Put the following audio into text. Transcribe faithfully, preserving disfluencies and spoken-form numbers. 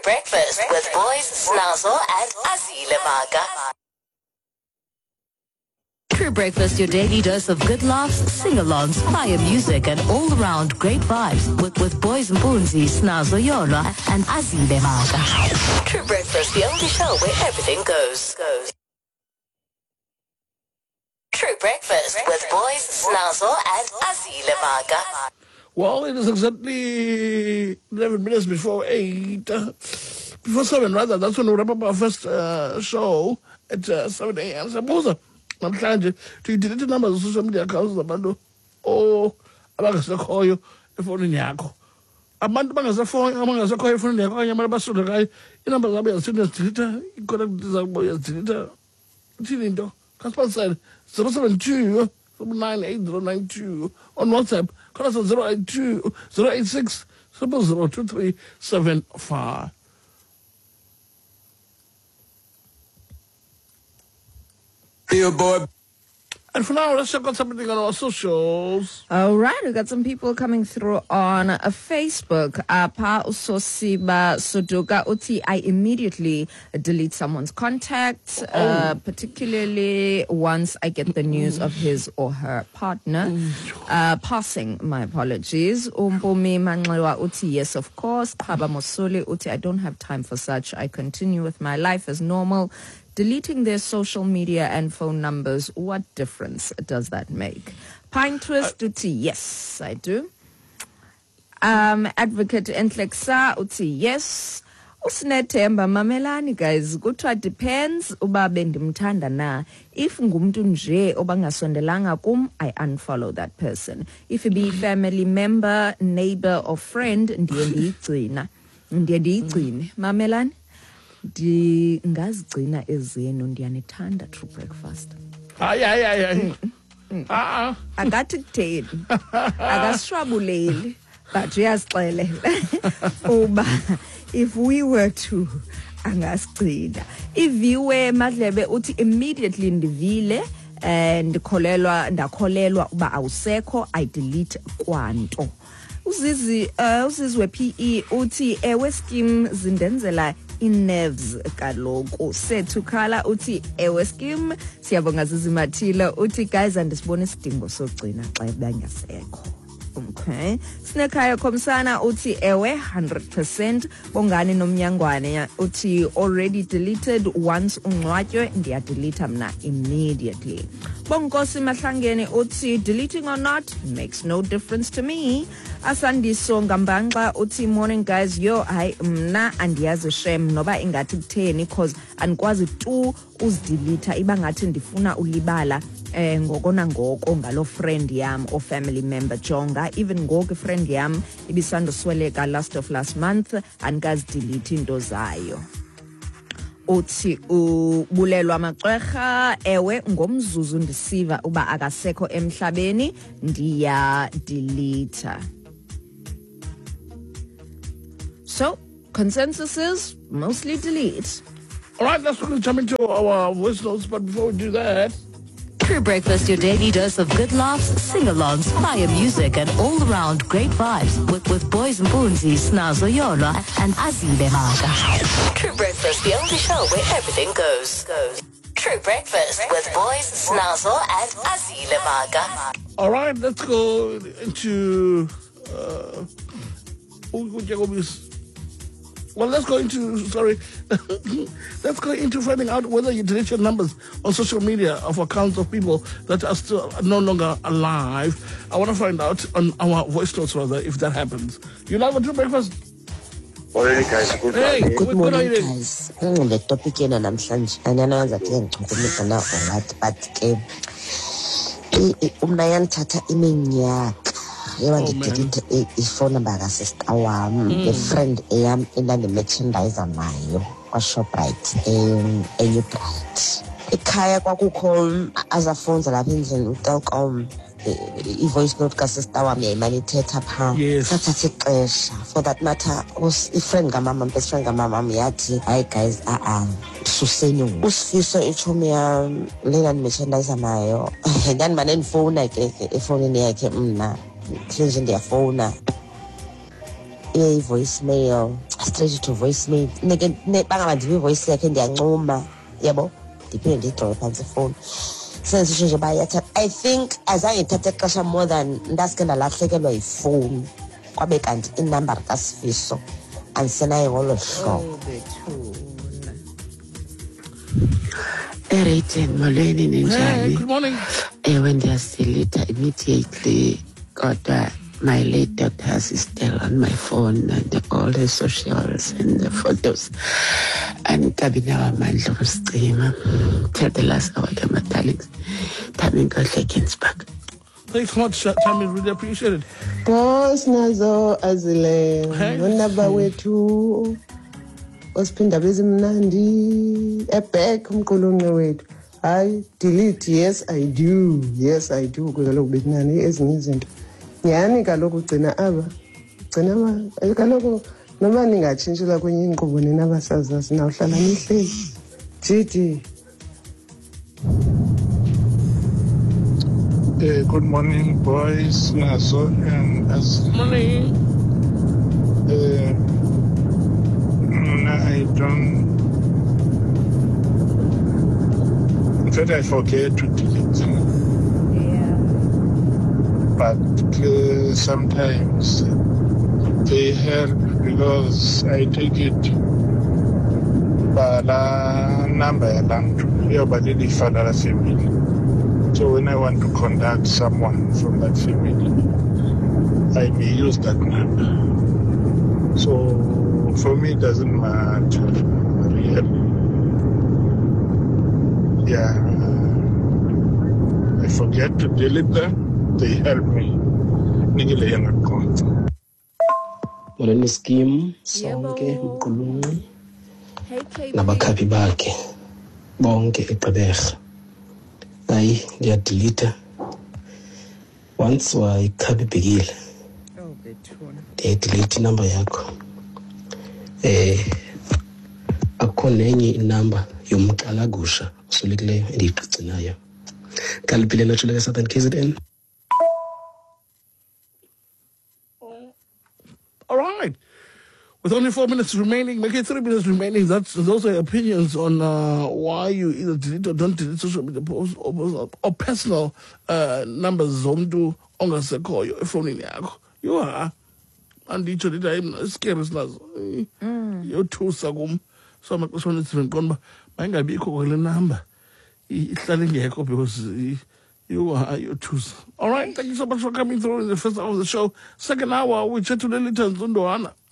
Breakfast with Boys Snazo and Azile Maga. True Breakfast, your daily dose of good laughs, sing-alongs, fire music, and all-around great vibes with, with Boys Mpunzi, Snazo Yola, and Azile Maga. True Breakfast, the only show where everything goes. goes. True Breakfast with Boys Snazo and Azile Maga. Well, it is exactly eleven minutes before eight. Uh, before seven, rather. That's when we wrap up our first uh, show at uh, seven a.m. Sabuza. Namhlanje tuyidilithe inamba ze-social media accounts zabantu o abangasekhoyo efonini yakho. Abantu bangasefoni abangasekhoyo efonini yakho okanye abantu abasondekayo inamba zabo yazithinda zidilitha iicontact zabo yazidilitha. Ithini into? Kasipasele zero seven two nine eight zero nine two on WhatsApp. Call us at zero eight two zero eight six zero zero two three seven five. Dear boy. And for now, let's check out something on our socials. All right, we got some people coming through on uh, Facebook. Uh, Pa Usosiba Suduka Uti, I immediately delete someone's contacts, oh. uh, particularly once I get the news of his or her partner uh, passing. My apologies. Umpumi Manlewa Uti, yes, of course. Paba Mosuli Uti, I don't have time for such. I continue with my life as normal. Deleting their social media and phone numbers, what difference does that make? Pine Twist, uh, uti, yes, I do. Um, Advocate Entleksa, uti, yes. Usnetemba mamelani, guys. Kuthiwa depends uba bendimthanda na. If ngumntu nje obangasondelanga kum, I unfollow that person. If it be family member, neighbor, or friend, ndiye ndiyigcina. Ndiye ndiyigcine. Mamelani? Di ngazigcina ezenu ndiyanithanda True Breakfast. Hayi hayi hayi. Ah ah. Akathi kutheni. Akasishwabuleli. But uyasixelela. Uba if we were to angasigcina. Iviwe Madlebe uthi immediately ndivile and ndikholelwa ndakholelwa uba awusekho I delete kwanto. Uzizi uh, uzizwe P E uthi ewe scheme zindenzela in-nerves kaloku sethukhala uthi ewe scheme siyabonga zizimathile uthi guys andisibona isidingo sogcina xa bangasekho. Okay, Sinekhaya Komsana uthi ewe one hundred percent bongani nomnyangwane uthi already deleted once ungcwatywe ndiyadelete mna immediately. Bonkosi Mahlangeni uthi deleting or not makes no difference to me. Asandiso Ngambangxa uthi morning guys yo hayi mna andiyazi shame noba ingathi kutheni cause andikwazi tu uzidelete iba ngathi ndifuna ulibala eh ngokona ngoko ngalo friend yam or family member jonga even ngoku friend yam ibisandosweleka last of last month andikazidelete into zayo. Uthi ubulelwa macwerha ewe ngomzuzu ndisiva uba akasekho emhlabeni ndiya delete. So consensus is mostly delete. All right, let's quickly jump into our voice notes, but before we do that, True Breakfast, your daily dose of good laughs, sing-alongs, fire music, and all-around great vibes with, with Boys Mpunzi, Snazo Yola, and Azile Maga. True Breakfast, the only show where everything goes. goes. True Breakfast with Boys Snazo and Azile Maga. All right, let's go into... Uh, Well, let's go into, sorry, let's go into finding out whether you delete your numbers on social media of accounts of people that are still no longer alive. I want to find out on our voice notes, rather, if that happens. You like True Breakfast? Already, guys. Good, hey, good, good morning, good guys. Mm, the topic in namhlanje. Anyanza ke ngicumisa na alright, but ke umnayan tata iminyaka. Yewa ngidelete ifone number ka sister wami, the friend eyam enani merchandise nayo kwa Shoprite em New Bright. Ekhaya kwakukho azafonza lapha endlini uTelkom i-voice note ka sister wami yayimani ithetha pha sathatha ixesha for that matter i-friend kamama best friend kamama yathi hi guys a a suseni usifiso ichomi ya lena merchandise nayo yani mane nifona ke efonini yakhe mna nje ndiyafona a voicemail, straight to voicemail. Neke ne bangabandiwe voice yakhe ndiyancuma, yabo. Diphinde ndidrowe phansi phone. Senze nje bayathatha. I think azange ithathe xesha more than ndaske ndalahlekelwa yifone. Kwabe kanti inumber kaSifiso andisenayo ngolo hlobo. Eraten molweni ninjani? Good morning. Ewe ndiyasilita immediately kodwa my late doctors is still on my phone and all the socials and the photos. And kabinawa mandla kusicima. Till the last hour, my darlings. Coming go Ginsburg. Thanks so much, Tammy. Really appreciate it. Boss nazo azile. Hey. Nonaba wethu. Osiphinda bezimnandi. Eback umqulunqe wethu. Hayi, delete. Yes, I do. Yes, I do. Kaloku bekunani ezinye izinto. Yani kaloku ugcina aba. Ugcina aba. Kaloku noma ningatshintshela kwenye inkqubo nina basazazi nawuhlala nihleli. Gigi. Uh, good morning, boys, Naso, and as Morning. uh, I don't. In fact, I forget to delete them. Yeah. But uh, sometimes they help because I take it by the number and yeah, but it is for the family. So when I want to contact someone from that family, I may use that number. So for me, it doesn't matter, really. Yeah, I forget to delete them. They help me. Nigile yana konta. Molweni scheme Yebo. sonke mqulunqi Hey K B. nabakhaphi bakhe bonke eGqeberha. Hayi ndiyadelete once wayikhapha ibhekile Oh bethuna. ndiyadelete inumber yakho. Eh akukho nenye inumber yomqalagusha oswelekileyo endiyigcinayo. Kaliphile naturally Southern K Z N. All right. With only four minutes remaining, make it three minutes remaining. That's those are opinions on uh, why you either delete or don't delete social media posts or, or personal uh, numbers. Zomdu ongasekhoyo efonini yakho. You are. Anditsho ndithi hayi scary sinazo. Yothusa kum. So amaxesha amaninzi ndiqonda uba mayingabikho kwale number. Ihlale ingekho because you are yothusa. All right. Thank you so much for coming through in the first hour of the show. Second hour, we chat to Lily Tanzundoana.